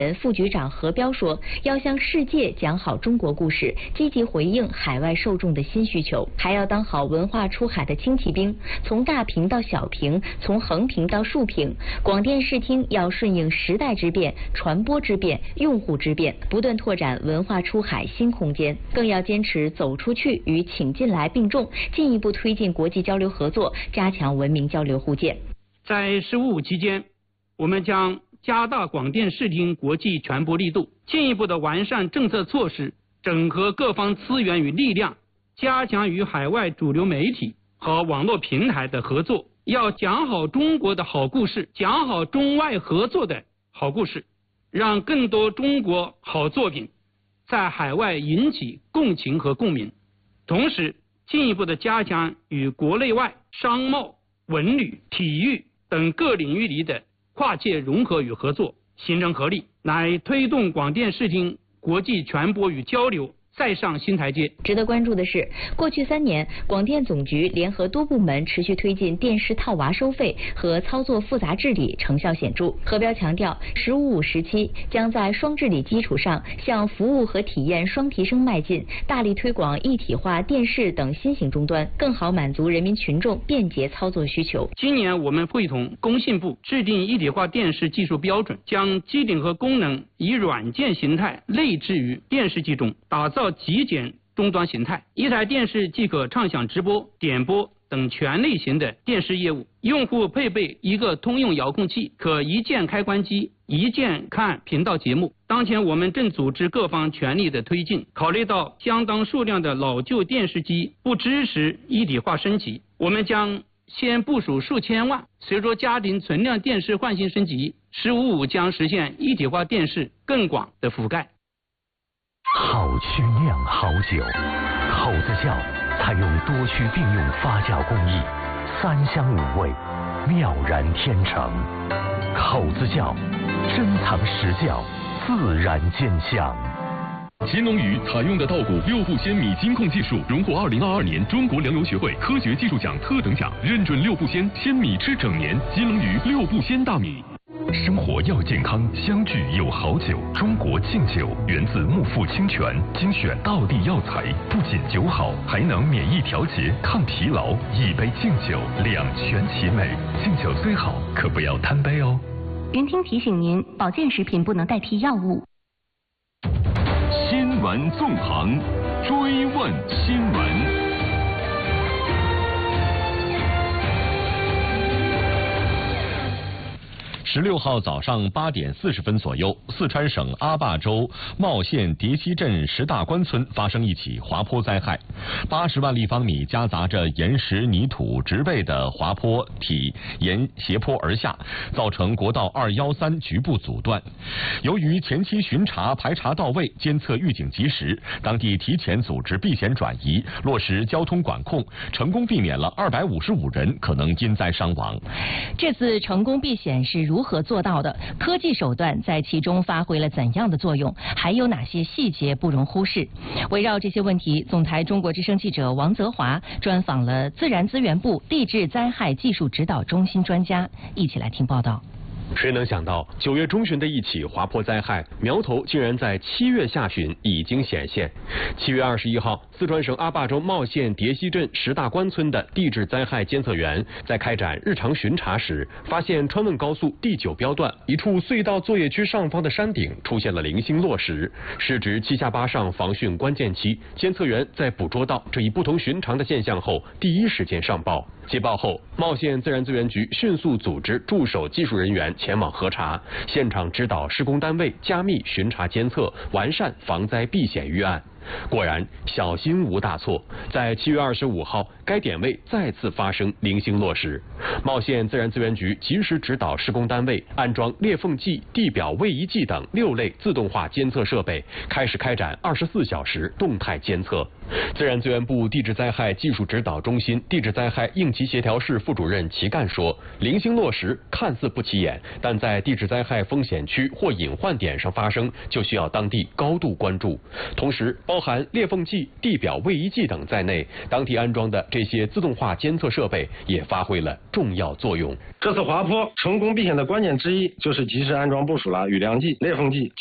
副局长何彪说，要向世界讲好中国故事，积极回应海外受众的新需求，还要当好文化出海的轻骑兵，从大屏到小屏，从横屏到竖屏。广电视听要顺应时代之变、传播之变、用户之变，不断拓展文化出海新空间，更要坚持走出去与请进来并重，进一步推进国际交流合作，加强文明交流互鉴。 在15期间，我们将加大广电视听国际传播力度，进一步的完善政策措施，整合各方资源与力量，加强与海外主流媒体和网络平台的合作，要讲好中国的好故事，讲好中外合作的好故事，让更多中国好作品在海外引起共情和共鸣。同时，进一步的加强与国内外商贸、文旅、体育等各领域里的跨界融合与合作，形成合力，来推动广电视听国际传播与交流再上新台阶。 值得关注的是，过去3年，广电总局联合多部门持续推进电视套娃收费和操作复杂治理，成效显著。何彪强调，“15+5”时期将在双治理基础上，向服务和体验双提升迈进，大力推广一体化电视等新型终端，更好满足人民群众便捷操作需求。 今年我们会同工信部制定一体化电视技术标准，将机顶和功能以软件形态内置于电视机中，打造极简终端形态，一台电视即可畅享直播、点播等全类型的电视业务。用户配备一个通用遥控器，可一键开关机，一键看频道节目。当前我们正组织各方全力的推进，考虑到相当数量的老旧电视机不支持一体化升级，我们将先部署数千万，随着家庭存量电视换新升级，“15+5”将实现一体化电视更广的覆盖。 好曲酿好酒，口子窖采用多区并用发酵工艺，3香5味，妙然天成。口子窖珍藏实窖，自然兼香。 乾隆鱼采用的稻谷6步鲜米金控技术，荣获2022年中国粮油学会科学技术奖特等奖，认准6步鲜，鲜米吃整年。金龙鱼6步鲜大米。 生活要健康，相聚有好酒。中国敬酒源自木富清泉，精选道地药材，不仅酒好，还能免疫调节、抗疲劳。一杯敬酒，两全其美。敬酒虽好，可不要贪杯哦。 云听提醒您，保健食品不能代替药物。 新闻纵横，追问新闻。 16号早上8点40分左右，四川省阿坝州茂县蝶溪镇石大关村发生一起滑坡灾害。80万立方米夹杂着岩石、泥土、植被的滑坡体沿斜坡而下，造成国道213局部阻断。由于前期巡查排查到位，监测预警及时，当地提前组织避险转移，落实交通管控，成功避免了255人可能因灾伤亡。 这次成功避险是如何做到的？科技手段在其中发挥了怎样的作用？还有哪些细节不容忽视？围绕这些问题，总台中国之声记者王泽华专访了自然资源部地质灾害技术指导中心专家，一起来听报道。 谁能想到9月中旬的一起滑坡灾害，苗头竟然在7月下旬已经显现。7月21号，四川省阿坝州茂县蝶溪镇石大关村的地质灾害监测员在开展日常巡查时，发现川汶高速第9标段一处隧道作业区上方的山顶出现了零星落石，时值7下8上防汛关键期。监测员在捕捉到这一不同寻常的现象后，第一时间上报。接报后，茂县自然资源局迅速组织驻守技术人员前往核查，现场指导施工单位加密巡查监测，完善防灾避险预案。果然，小心无大错。在7月25号，该点位再次发生零星落石。茂县自然资源局及时指导施工单位安装裂缝计、地表位移计等6类自动化监测设备，开始开展24小时动态监测。自然资源部地质灾害技术指导中心地质灾害应急协调室副主任齐干说，零星落石看似不起眼，但在地质灾害风险区或隐患点上发生，就需要当地高度关注。同时， 包含裂缝计、地表位移计等在内，当地安装的这些自动化监测设备也发挥了重要作用。 这次滑坡成功避险的关键之一，就是及时安装部署了雨量计、裂缝计。